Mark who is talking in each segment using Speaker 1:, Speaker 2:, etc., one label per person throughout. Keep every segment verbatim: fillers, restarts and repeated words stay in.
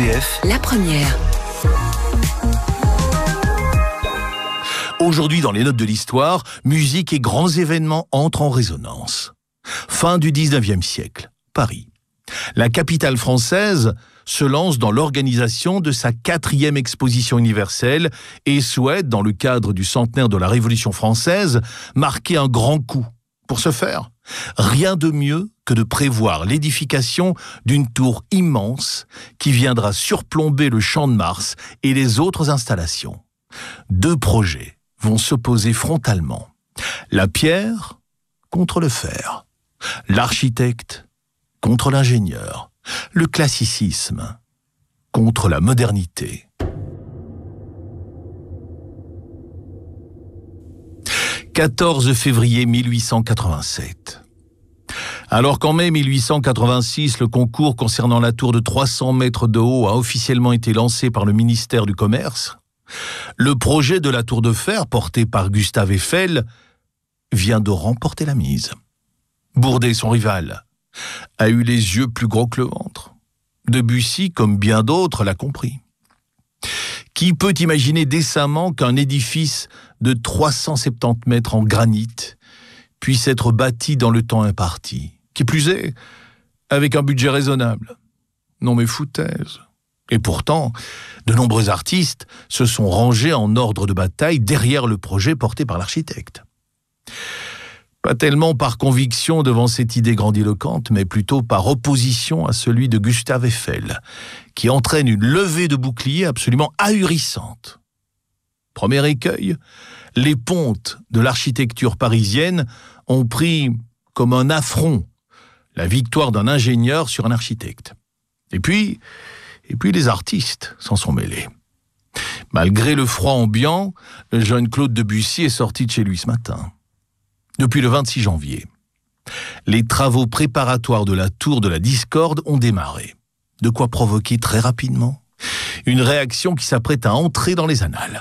Speaker 1: R C F,
Speaker 2: la première.
Speaker 3: Aujourd'hui, dans les notes de l'histoire, musique et grands événements entrent en résonance. Fin du dix-neuvième siècle, Paris. La capitale française se lance dans l'organisation de sa quatrième exposition universelle et souhaite, dans le cadre du centenaire de la Révolution française, marquer un grand coup. Pour ce faire, rien de mieux que de prévoir l'édification d'une tour immense qui viendra surplomber le Champ de Mars et les autres installations. Deux projets vont s'opposer frontalement. La pierre contre le fer. L'architecte contre l'ingénieur. Le classicisme contre la modernité. quatorze février mille huit cent quatre-vingt-sept. Alors qu'en mai mille huit cent quatre-vingt-six, le concours concernant la tour de trois cents mètres de haut a officiellement été lancé par le ministère du Commerce, le projet de la tour de fer, porté par Gustave Eiffel, vient de remporter la mise. Bourdet, son rival, a eu les yeux plus gros que le ventre. Debussy, comme bien d'autres, l'a compris. Qui peut imaginer décemment qu'un édifice de trois cent soixante-dix mètres en granit puisse être bâti dans le temps imparti? Qui plus est, avec un budget raisonnable. Non mais foutaise. Et pourtant, de nombreux artistes se sont rangés en ordre de bataille derrière le projet porté par l'architecte. Pas tellement par conviction devant cette idée grandiloquente, mais plutôt par opposition à celui de Gustave Eiffel, qui entraîne une levée de boucliers absolument ahurissante. Premier écueil, les pontes de l'architecture parisienne ont pris comme un affront la victoire d'un ingénieur sur un architecte. Et puis, et puis les artistes s'en sont mêlés. Malgré le froid ambiant, le jeune Claude Debussy est sorti de chez lui ce matin. Depuis le vingt-six janvier, les travaux préparatoires de la tour de la Discorde ont démarré. De quoi provoquer très rapidement une réaction qui s'apprête à entrer dans les annales.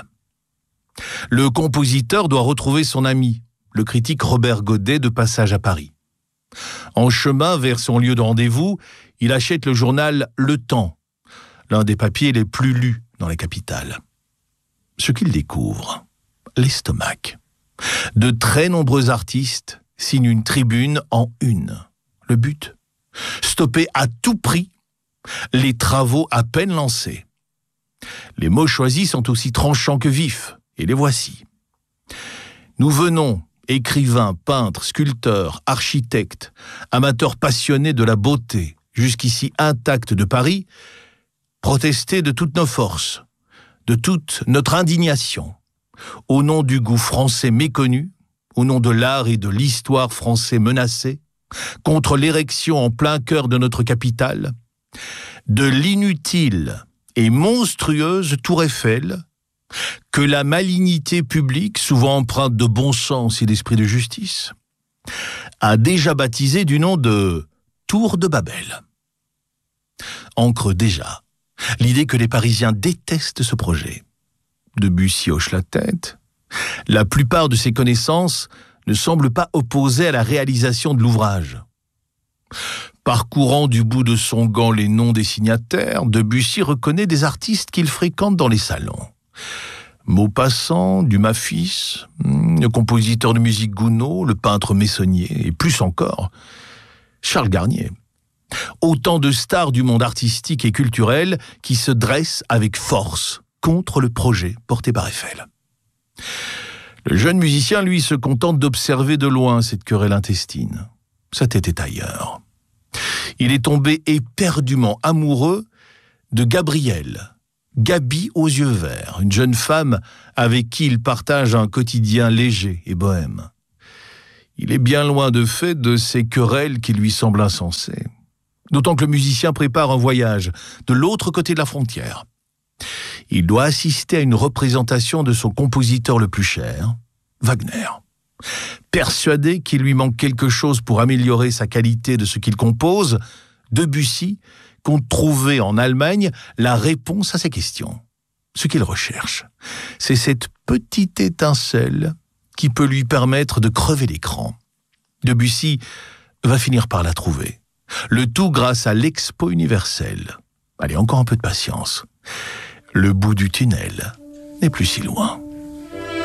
Speaker 3: Le compositeur doit retrouver son ami, le critique Robert Godet, de passage à Paris. En chemin vers son lieu de rendez-vous, il achète le journal Le Temps, l'un des papiers les plus lus dans la capitale. Ce qu'il découvre, l'estomac. De très nombreux artistes signent une tribune en une. Le but ? Stopper à tout prix les travaux à peine lancés. Les mots choisis sont aussi tranchants que vifs, et les voici. Nous venons, écrivains, peintres, sculpteurs, architectes, amateurs passionnés de la beauté, jusqu'ici intacts de Paris, protester de toutes nos forces, de toute notre indignation, au nom du goût français méconnu, au nom de l'art et de l'histoire français menacés, contre l'érection en plein cœur de notre capitale, de l'inutile et monstrueuse tour Eiffel, que la malignité publique, souvent empreinte de bon sens et d'esprit de justice, a déjà baptisé du nom de Tour de Babel. Ancre déjà l'idée que les Parisiens détestent ce projet. Debussy hoche la tête. La plupart de ses connaissances ne semblent pas opposées à la réalisation de l'ouvrage. Parcourant du bout de son gant les noms des signataires, Debussy reconnaît des artistes qu'il fréquente dans les salons. Maupassant, Dumas fils, le compositeur de musique Gounod, le peintre Meissonnier, et plus encore, Charles Garnier. Autant de stars du monde artistique et culturel qui se dressent avec force contre le projet porté par Eiffel. Le jeune musicien, lui, se contente d'observer de loin cette querelle intestine. Sa tête est ailleurs. Il est tombé éperdument amoureux de Gabrielle, Gabi aux yeux verts, une jeune femme avec qui il partage un quotidien léger et bohème. Il est bien loin de fait de ces querelles qui lui semblent insensées. D'autant que le musicien prépare un voyage de l'autre côté de la frontière. Il doit assister à une représentation de son compositeur le plus cher, Wagner. Persuadé qu'il lui manque quelque chose pour améliorer sa qualité de ce qu'il compose, Debussy compte trouver en Allemagne la réponse à ses questions. Ce qu'il recherche, c'est cette petite étincelle qui peut lui permettre de crever l'écran. Debussy va finir par la trouver. Le tout grâce à l'Expo universelle. Allez, encore un peu de patience. Le bout du tunnel n'est plus si loin.